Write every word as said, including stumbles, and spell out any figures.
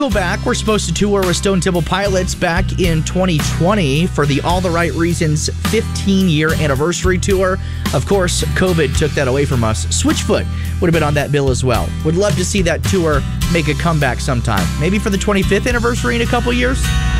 Go back. We're supposed to tour with Stone Temple Pilots back in twenty twenty for the All the Right Reasons fifteen-year anniversary tour. Of course, COVID took that away from us. Switchfoot would have been on that bill as well. Would love to see that tour make a comeback sometime. Maybe for the twenty-fifth anniversary in a couple years.